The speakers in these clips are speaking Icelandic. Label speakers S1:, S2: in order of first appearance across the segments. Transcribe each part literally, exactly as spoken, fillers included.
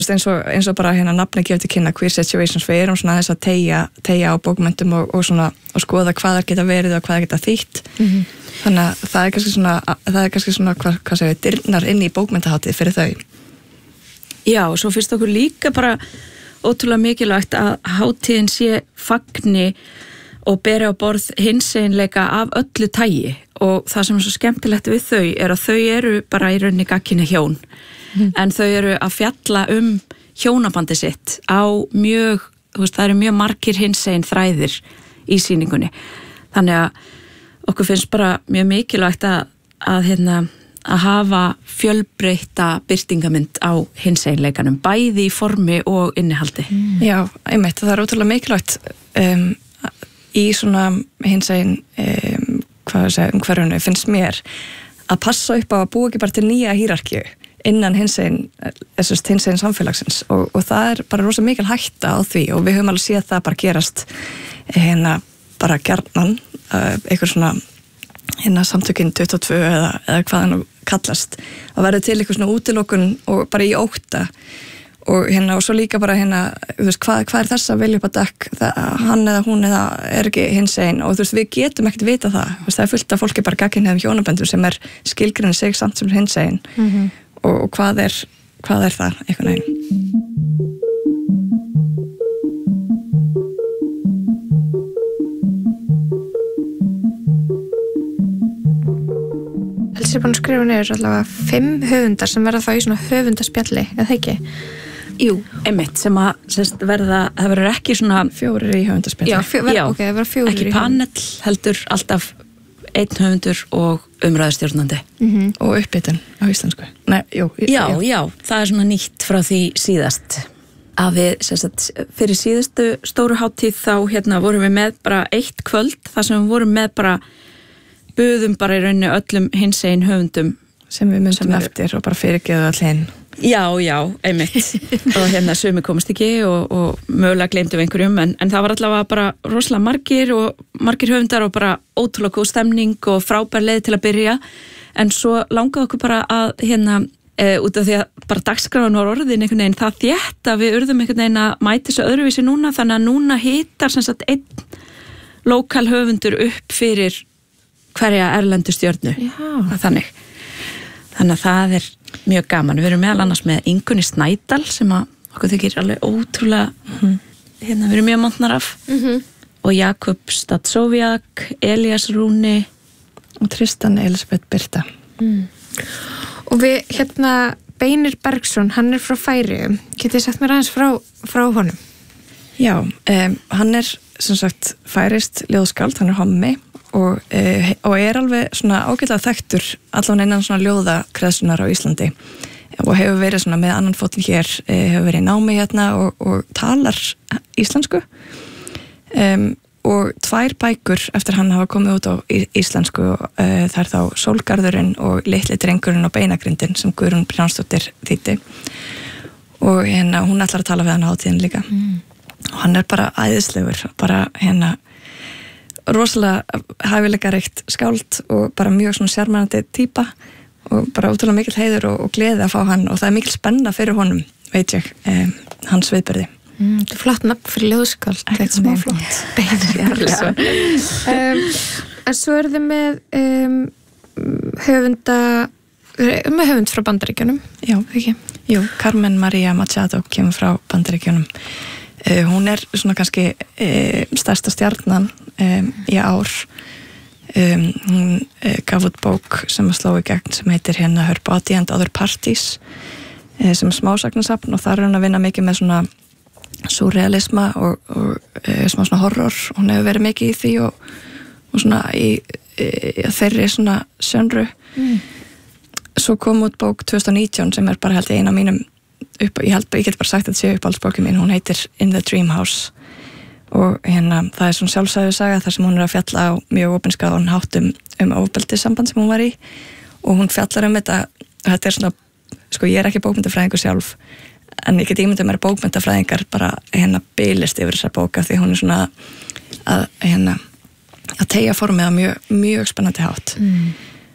S1: eins og, eins og bara hérna nafni gefur til kynna queer situations, við erum svona þess að tegja, tegja á bókmenntum og, og svona og skoða hvað það geta verið og hvað það geta þýtt mm-hmm. þannig að það er kannski svona það er kannski svona hvað, hvað segir dyrnar inn í bókmenntahátíð fyrir þau.
S2: Já, og svo finnst okkur líka bara ótrúlega mikilvægt að hátíðin sé fagni og beri á borð hinseginleika af öllu tagi og það sem er svo skemmtilegt við þau er að þau eru bara í rauninni gagkinni hjón mm. en þau eru að fjalla um hjónabandi sitt á mjög, þú veist, það eru mjög margir hinsegin þræðir í sýningunni þannig að okkur finnst bara mjög mikilvægt að, að, hérna, að hafa fjölbreytta birtingamynd á hinseginleikanum bæði í formi og innihaldi.
S1: Mm. Já, einmitt, það er ótrúlega mikilvægt um, í svona hinsegin um, hvað að segja, umhverfunu finnst mér að passa upp á að búa ekki bara til nýja hierarkíu innan hinsegin hinsegin samfélagsins og, og það er bara rosa mikil hætta á því og við höfum alveg séð það bara gerast hérna bara gjarnan uh, eitthvað svona hérna samtökin tuttugu og tvö eða, eða hvað hann kallast og verður til eitthvað svona útilokun og bara í ótta og hérna og svo líka bara hérna þú veist hvað, hvað er þess að vilja upp að dekk hann eða hún eða er ekki hinsegin og þú veist við getum ekkert vita það veist, það er fullt af fólki bara gagnkynhneigðum hjónaböndum sem er skilgreinir sig samt sem hinsegin mm-hmm. og, og hvað er hvað er það einhvern veginn.
S3: Helsi er búin að skrifa niður allavega fimm höfundar sem verða þá í svona höfundaspjalli eða ekki?
S2: Jú, einmitt, sem að sérst, verða, það verður ekki svona
S1: fjórir í höfundaspjalli.
S3: Já, fjó, ver,
S2: Já
S3: ok, það verður fjórir
S2: ekki
S3: í
S2: panel, heldur alltaf einn höfundur og umræðustjórnandi.
S3: Mm-hmm.
S1: Og uppbytun á íslensku. Nei, jú.
S2: Já, já, já, það er svona nýtt frá því síðast. Að við, sérst, fyrir síðustu stóru hátíð þá hérna vorum við með bara eitt kvöld, þar sem við vorum með bara, buðum bara í rauninni öllum hinsegin höfundum.
S1: Sem við myndum eftir og bara fyrirgeðu all hinn.
S2: Já, já, einmitt og hérna sumi komast ekki og, og mögulega gleymdum einhverjum en, en það var allavega bara rosalega margir og margir höfundar og bara ótrúlega góð stemning og frábær leið til að byrja en svo langaði okkur bara að hérna e, út af því að bara dagskráin var orðin einhvern veginn það þétt að við urðum einhvern veginn að mæti þessu öðruvísi núna þannig að núna hitar sem sagt einn lokal höfundur upp fyrir hverja erlendu stjörnu þannig þannig að það er mjög gaman. Við erum meðal annars með Ingunni Snædal sem að okkur þykir alveg ótrúlega mm-hmm. hérna við erum mjög montnar af mm-hmm. og Jakob Stadsóviak, Elias Rúni
S1: og Tristan Elisabeth Birta.
S3: Mm. Og við hérna Beinir Bergsson, hann er frá Færeyjum. Getið þið sagt mér aðeins frá, frá honum?
S1: Já, um, hann er sem sagt færeyskt ljóðskáld, hann er hommi og, uh, og er alveg svona ágætlega þekktur allavega innan svona ljóðakreðsunar á Íslandi og hefur verið svona með annan fótinn hér, uh, hefur verið í námi hérna og, og talar íslensku um, og tvær bækur eftir hann hafa komið út á íslensku uh, það er þá Sólgarðurinn og Litli drengurinn og Beinagrindin sem Guðrún Brjánsdóttir þýddi og hérna hún ætlar að tala við hann á hátíðin líka mm. og hann er bara æðislegur bara hérna rosalega hæfileika reikt skáld og bara mjög svona sjarmerandi típa og bara útrúlega mikil heiður og, og gleði að fá hann og það er mikil spenna fyrir honum veit ég, um, hans viðbyrði
S3: mm, þetta er flott nafn fyrir ljóðskáld
S1: ekkert smá flott
S3: um, en svo er þið með um, höfunda með höfund frá Bandaríkjunum
S1: já, ekki jú, Carmen Maria Machado kemur frá Bandaríkjunum uh, hún er svona kannski uh, stærsta stjarnan um, í ár um, hún uh, gaf út bók sem að sló í gegn sem heitir hérna Her Body and Other Parties uh, sem er smásagnasafn og þar er hún að vinna mikið með svona surrealisma og, og uh, smá svona horror hún hefur verið mikið í því og, og svona í, í þeirri svona sönru mm. svo kom út bók tvö þúsund og nítján sem er bara held ég eina mínum upp, ég held ég get bara sagt að þetta sé uppáhaldsbókin mín, hún heitir In the Dream House og hérna það er svona sjálfsæðu saga þar sem hún er að fjalla á mjög opinskáðan hátt um, um ofbeldissamband sem hún var í og hún fjallar um þetta þetta er svona, sko ég er ekki bókmyndafræðingur sjálf en ég get ímyndað mér bókmyndafræðingar bara hérna bylist yfir þessar bóka því hún er svona að hérna að teygja formið á mjög, mjög spennandi hátt mm.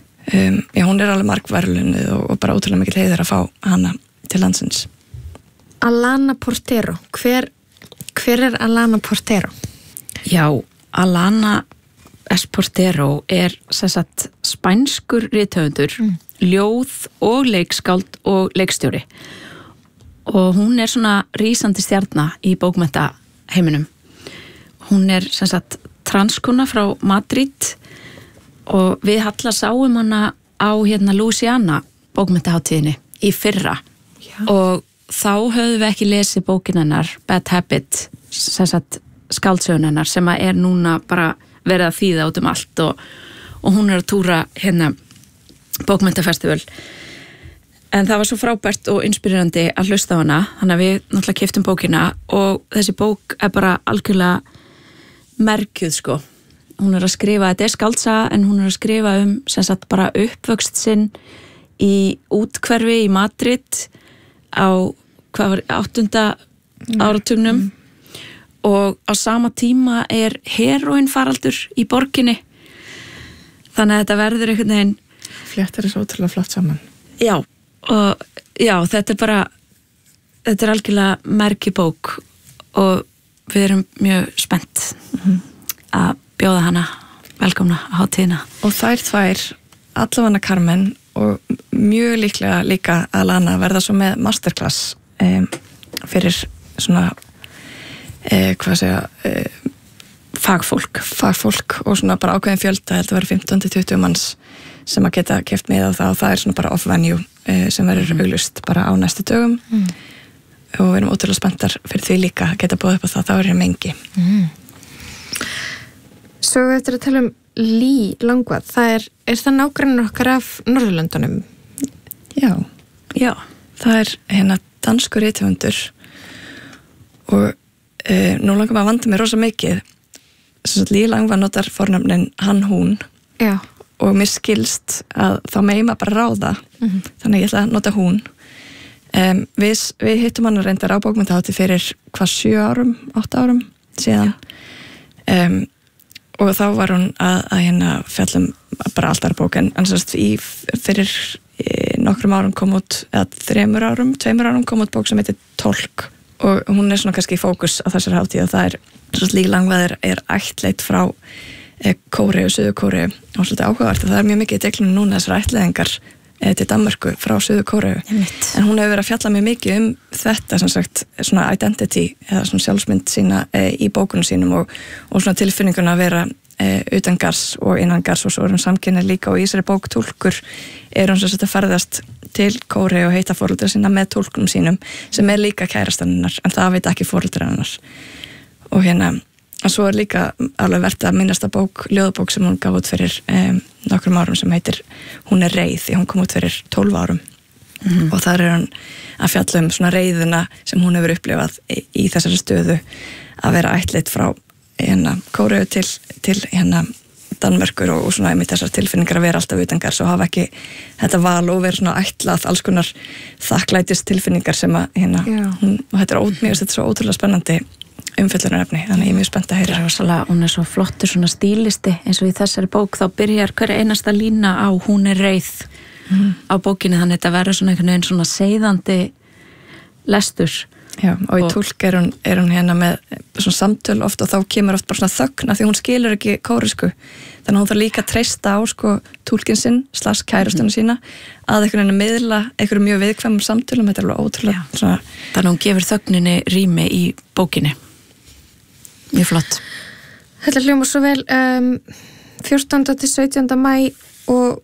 S1: um, já, hún er alveg margverðlunuð og, og bara ótrúlega mikil heiður að fá hana til landsins
S3: Alana Portero, hver, hver er Alana Portero?
S2: Já, Alana S. Portero er sem sagt spænskur rithöfundur, mm. ljóð og leikskáld og leikstjóri og hún er svona rísandi stjarna í bókmennta heiminum. Hún er sem sagt transkona frá Madrid og við Halla sáum hana á hérna Louisiana bókmenntahátíðinni í fyrra. Já. Og þá höfðum við ekki lesið bókin hennar Bad Habit, sem sagt skáldsögun hennar sem er núna bara verið að þýða út um allt og, og hún er að túra hérna bókmenntafestival. En það var svo frábært og inspirerandi að hlusta á hana, þannig að við náttúrulega keyptum bókina og þessi bók er bara algjörlega merkjuð sko. Hún er að skrifa, þetta er skáldsaga en hún er að skrifa um sem sagt bara uppvöxt sinn í útkverfi í Madrid á hvað var áttunda áratugnum mm. og á sama tíma er heroin faraldur í borginni. Þannig að þetta verður einhvern veginn
S1: fléttir þessu ótrúlega flott saman.
S2: Já, og já, þetta er bara þetta er algjörlega merkibók og við erum mjög spennt mm-hmm. að bjóða hana velkomna á hátíðina.
S1: Og þær tvær, allavega Carmen og mjög líklega líka Alana verða svo með masterclass um, fyrir svona eh, hvað segja eh, fagfólk, fagfólk og svona bara ákveðin fjölda, þetta verður fimmtán til tuttugu manns sem að geta keypt með á það og það er svona bara off-venue eh, sem verður mm. auglust bara á næstu dögum mm. og við erum ótrúlega spenntar fyrir því líka að geta búið upp á það, þá er hér mengi.
S3: Mm. Svo eftir að tala um Lí Langvað, það er, er það nágrannur okkar af Norðurlöndunum?
S1: Já, já, það er hérna danskur rithöfundur og e, nú langar maður að vanda mig rosa mikið, þess að Lí Langvað notar fornafnin hann, hún
S3: já.
S1: Og mér skilst að þá megi maður bara ráða, mm-hmm. þannig ég ætla að nota hún. Um, við, við hittum hann að reyndar á bókmenntahátíð fyrir hvað sjö árum, átta árum síðan. Um, og þá var hún að, að hérna fjallum bara alltaf bókin en sérst í fyrir í nokkrum árum kom út eða þremur árum, tveimur árum kom út bók sem heitir Tolk og hún er svona kannski í fókus á þessari hátíð og það er sérst Lí Langvað er, er ættleit frá e, Kóreu, Suður Kóreu og svolítið áhugavert að það er mjög mikið í deglunum núna þessar ættleiðingar e, til Danmörku frá Suður Kóreu en hún hefur verið að fjalla mjög mikið um þetta sem sagt svona identity eða svona sjálfsmynd sína e, í bókunum sínum og, og svona tilfinningun að vera e, utan gars og innan gars og svo er hún samkynni líka og í þessari bók Túlkur er hún sem sagt að ferðast til Kóreu og heita foreldra sína með túlkunum sínum sem er líka kærastan hennar en það veit ekki foreldra hennar og hérna og svo er líka alveg verið að minnast að bók, ljóðabók sem hún gaf út fyrir um, nokkrum árum sem heitir Hún er reið því hún kom út fyrir tólf árum mm-hmm. og þar er hún að fjalla um svona reiðina sem hún hefur upplifað í, í þessari stöðu að vera ættleitt frá hérna Kóreu til, til hérna Danmörkur og, og svona einmitt þessar tilfinningar að vera alltaf utangars og hafa ekki þetta val og vera svona ætlað alls konar þakklætis tilfinningar sem að hérna hún, og þetta er, ó, mjög, þetta er svo ótrúlega spennandi umfjöllunarefni, þannig ég er mjög spennt að heyra.
S2: Rosalega, hún er svo flottur svona stílisti eins og í þessari bók þá byrjar hverja einasta lína á hún er reið mm. á bókinni þannig að þetta verður svona einhvern veginn svona seiðandi lestur.
S1: Já, og, og í Túlk er hún, er hún hérna með svona samtöl oft og þá kemur oft bara svona þögna því hún skilur ekki kóresku þannig að hún þarf líka að treysta á sko túlkinn sinn, slags kærastunum sína að einhvern veginn miðla einhverju mjög viðkvæmum samtölum, þetta er alveg ótrúlega svona...
S2: Þannig að hún gefur þögninni rými í bókinni mjög flott.
S3: Þetta hljómar svo vel um, fjórtánda til sautjánda maí og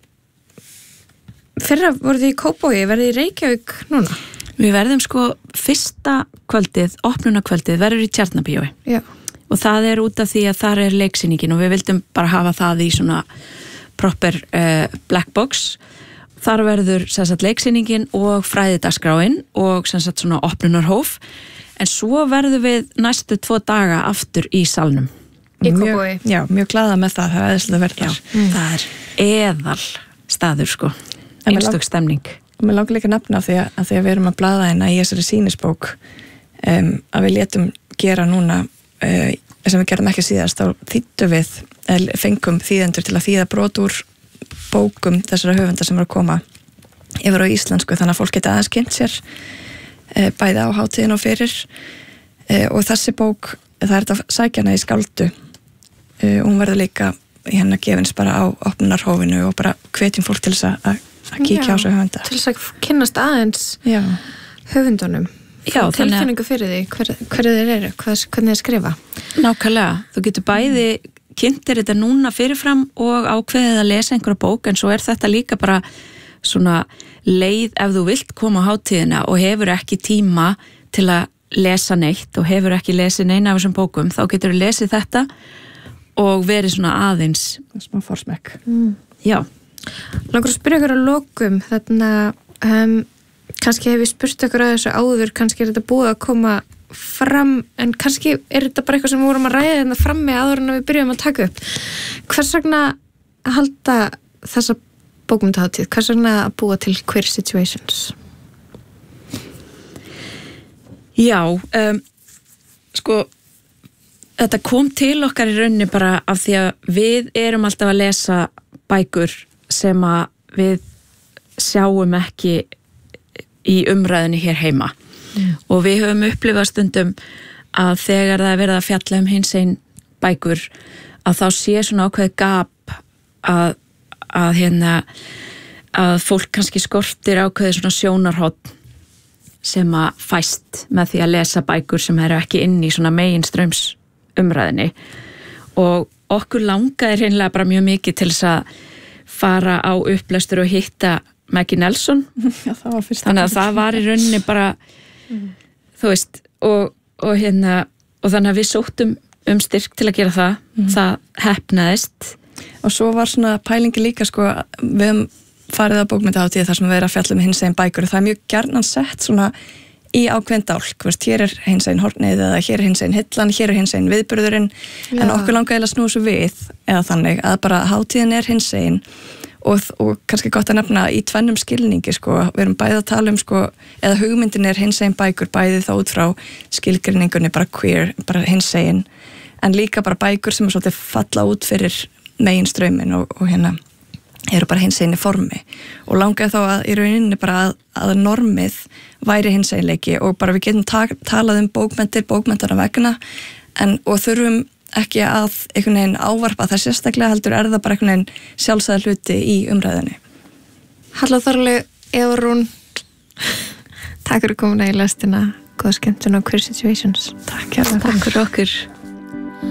S3: fyrra voruð þið í Kópavogi, verðið í Reykjavík núna?
S2: Við verðum sko fyrsta kvöldið, opnunarkvöldið verður í Tjarnarbíói.
S3: Já.
S2: Og það er út af því að þar er leiksýningin og við vildum bara hafa það í svona proper uh, black box. Þar verður sem sagt leiksýningin og fræðidagsgráin og sem sagt svona opnunarhóf. En svo verðum við næstu tvo daga aftur í salnum.
S3: Í Kópavogi.
S1: Já, mjög glaða með það, það er eðslega verður.
S2: Mm. Það er eðal staður sko, einstök stemning.
S1: Og mér langar líka að nefna því að, að því að við erum að blaða hérna í þessari sýnisbók um, að við létum gera núna uh, sem við gerðum ekki síðast þá þýttum við, eða fengum þýðendur til að þýða brot úr bókum þessara höfunda sem eru að koma yfir á íslensku þannig að fólk geta aðeins kynnt sér e, bæði á hátíðin og fyrir e, og þessi bók, það er þetta sækjana í skáldu e, hún verður líka hérna gefins bara á opnunarhófinu og bara hvetjum fólk til þess að, að kíkja Já, á þessu höfunda
S3: til þess að kynnast aðeins
S1: Já.
S3: höfundunum
S2: Já,
S3: tilfinningu fyrir því, hver, hverju þeir eru hvað, hvernig þeir skrifa
S2: Nákvæmlega, þú getur bæði kynntir þetta núna fyrirfram og ákveðið að lesa einhverja bók en svo er þetta líka bara svona leið ef þú vilt koma á hátíðina og hefur ekki tíma til að lesa neitt og hefur ekki lesið neina af þessum bókum, þá getur þú lesið þetta og verið svona aðeins
S1: smá forsmekk
S3: mm.
S2: Já
S3: Langar að spyrja ykkur að lokum þarna um, kannski hef ég spurt ykkur að þessu áður kannski er þetta búið að koma fram, en kannski er þetta bara eitthvað sem við vorum að ræða þetta frammi áður en við byrjum að taka upp hvers vegna að halda þessa bókmyndahátíð, hvers vegna að búa til Queer Situations?
S2: Já um, sko þetta kom til okkar í rauninni bara af því að við erum alltaf að lesa bækur sem að við sjáum ekki í umræðinni hér heima mm. og við höfum upplifað stundum að þegar það er verið að fjalla um hinsegin bækur að þá sé svona ákveðið gap að, að hérna að fólk kannski skortir ákveðið svona sjónarhorn sem að fæst með því að lesa bækur sem eru ekki inn í svona meginströms umræðinni og okkur langaði hreinlega bara mjög mikið til þess að fara á upplestur og hitta Maggie Nelson
S1: Já, það var fyrst
S2: þannig að það var í rauninni bara mm. þú veist og, og hérna og þannig að við sóttum um styrk til að gera það mm. það heppnaðist
S1: og svo var svona pælingi líka sko við höfum farið á bókmyndahátíð þar sem við erum að fjalla með hinsegin bækur og það er mjög gjarnan sett svona í ákveðin dálk, veist, hér er hinsegin hornið eða hér er hinsegin hillan, hér er hinsegin viðburðurinn Já. En okkur langaði að snúa svo við eða þannig að bara hátíðin er hinsegin Og, og kannski gott að nefna í tvennum skilningi sko, við erum bæði að tala um sko, eða hugmyndin er hinsegin bækur bæði þá út frá skilgreiningunni bara queer, bara hinsegin en líka bara bækur sem er svolítið falla út fyrir megin strömmin og, og hérna eru bara hinsegin í formi og langaði þá að í rauninni bara að, að normið væri hinseginleiki og bara við getum ta- talað um bókmenntir, bókmenntar af vegna en og þurfum ekki að einhvern veginn ávarpa það sérstaklega heldur er það bara einhvern veginn sjálfsæða hluti í umræðinni.
S3: Halla Þorlaug, Eva Rún takk fyrir komuna í lestina góða skemmtun á Queer Situations.
S2: Takk, takk fyrir okkur.